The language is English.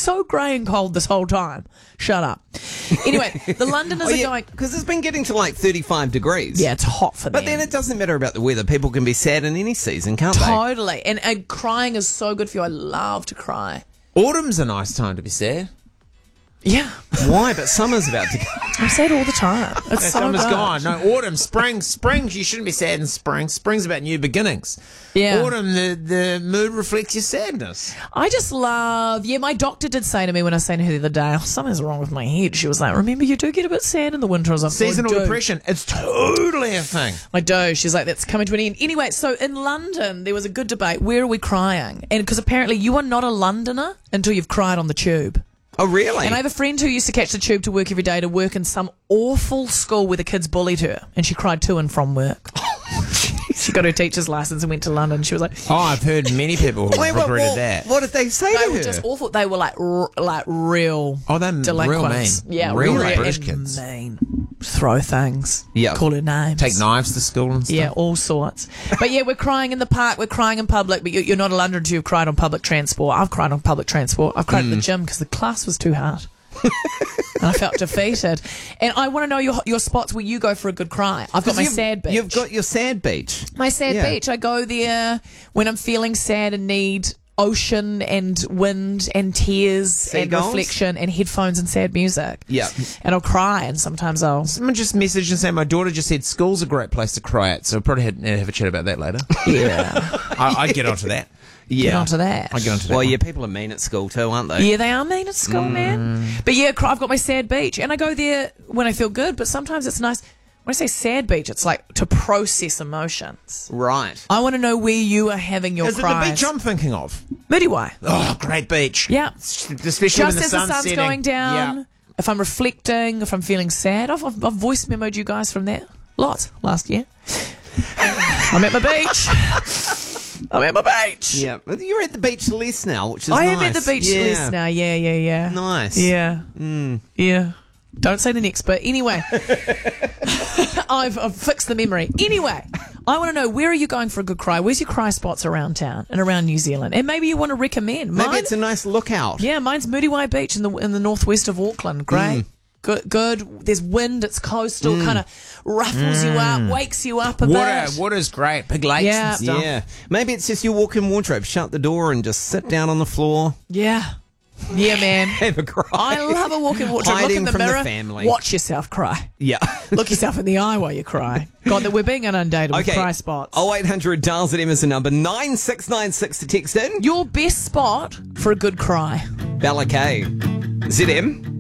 so grey and cold this whole time. Shut up. Anyway, the Londoners are going... Because it's been getting to like 35 degrees. Yeah, it's hot for them. But then it doesn't matter about the weather. People can be sad in any season, can't they? Totally. And crying is so good for you. I love to cry. Autumn's a nice time to be sad. Yeah. Why? But summer's about to go. I say it all the time. It's so Summer's good. gone. No, autumn, spring. You shouldn't be sad in spring. Spring's about new beginnings. Yeah. Autumn, the mood reflects your sadness. I just love... Yeah, my doctor did say to me when I was saying to her the other day, something's wrong with my head. She was like, remember, you do get a bit sad in the winter. I was like, Seasonal I do. depression. It's totally a thing. I do. She's like, that's coming to an end. Anyway, so in London, there was a good debate. Where are we crying? And because apparently you are not a Londoner until you've cried on the tube. Oh, really? And I have a friend who used to catch the tube to work every day to work in some awful school where the kids bullied her, and she cried to and from work. She got her teacher's license and went to London. She was like, Oh, I've heard many people who have regretted that. What did they say they to were her? just awful. They were like real Oh, they're delinquents. real mean. Yeah, Real real British and kids. mean. Throw things. Yeah. Call her names. Take knives to school and stuff. Yeah, all sorts. But yeah, we're crying in the park, we're crying in public, but you're not a Londoner until you've cried on public transport. I've cried on public transport. I've cried at the gym because the class was too hard. And I felt defeated. And I want to know your spots where you go for a good cry. I've got my sad beach. You've got your sad beach. My sad Yeah. beach. I go there when I'm feeling sad and need ocean and wind and tears Seagulls? and reflection and headphones and sad music. Yeah. And I'll cry, and sometimes I'll... Someone just messaged and said my daughter just said school's a great place to cry at, so we'll probably have a chat about that later. Yeah. I'd get onto that. Get Yeah. onto that. I'd get onto that. Well, one. yeah, people are mean at school too, aren't they? Yeah, they are mean at school, man. But yeah, I've got my sad beach, and I go there when I feel good, but sometimes it's nice. When I say sad beach, it's like to process emotions. Right. I want to know where you are having your Is it the cries. beach I'm thinking of? Moodiwai. Oh, great beach. Yeah. Especially Just when as the the sun's sun's setting. going down, Yeah. if I'm reflecting, if I'm feeling sad, I've voice memoed you guys from that lots last year. I'm at my beach. I'm at my beach. Yeah. But you're at the beach less now, which is I nice. am at the beach Yeah. list now. Yeah. Nice. Yeah. Yeah. Don't say the next bit. Anyway, I've fixed the memory. Anyway, I want to know, where are you going for a good cry? Where's your cry spots around town and around New Zealand? And maybe you want to recommend. Maybe it's a nice lookout. Yeah, mine's Moodiwai Beach in the northwest of Auckland. Great. Good. There's wind. It's coastal. Kind of ruffles you up, wakes you up a bit. Water's great. Big lakes Yeah. and stuff. Yeah. Maybe it's just your walk-in wardrobe. Shut the door and just sit down on the floor. Yeah. Yeah, man. Have a cry. I love a walk-in wardrobe. Look Hiding in the from the mirror. family. Watch yourself cry. Yeah. Look yourself in the eye while you cry. God, that we're being inundated with cry spots. 0800 dials at M is the number. 9696 to text in. Your best spot for a good cry. Bella K. ZM.